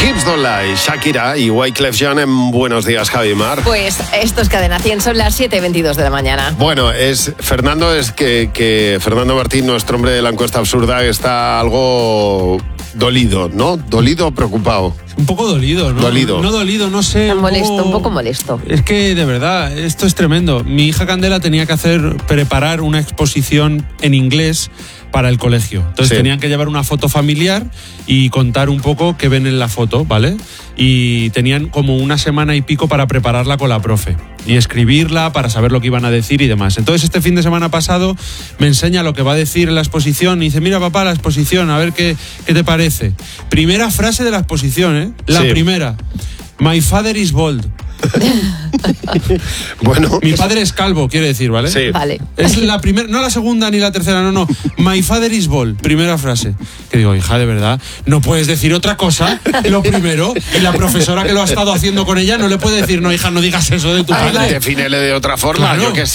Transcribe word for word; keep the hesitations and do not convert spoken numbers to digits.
Hips Don't Lie, Shakira y Wyclef Jean en Buenos Días, Javi Mar. Pues esto es Cadena cien, son las siete y veintidós de la mañana. Bueno, es Fernando, es que, que Fernando Martín, nuestro hombre de la encuesta absurda, está algo dolido, ¿no? ¿Dolido o preocupado? Un poco dolido, ¿no? Dolido. No dolido, no sé. Un un molesto, poco... un poco molesto. Es que, de verdad, esto es tremendo. Mi hija Candela tenía que hacer, preparar una exposición en inglés para el colegio. Entonces Sí. tenían que llevar una foto familiar y contar un poco qué ven en la foto, ¿vale? Y tenían como una semana y pico para prepararla con la profe y escribirla para saber lo que iban a decir y demás. Entonces este fin de semana pasado me enseña lo que va a decir en la exposición y dice, mira papá, la exposición, a ver qué, qué te parece. Primera frase de la exposición, ¿eh? La Sí. primera. My father is bald. Bueno, Mi padre es calvo, quiere decir, ¿vale? sí. Vale. Es la primera, no la segunda ni la tercera, no, no. My father is bald, primera frase. Que digo, hija, de verdad, no puedes decir otra cosa, lo primero, y la profesora que lo ha estado haciendo con ella no le puede decir, no, hija, no digas eso de tu Ay, padre. defínele de otra forma, Claro. yo qué sé.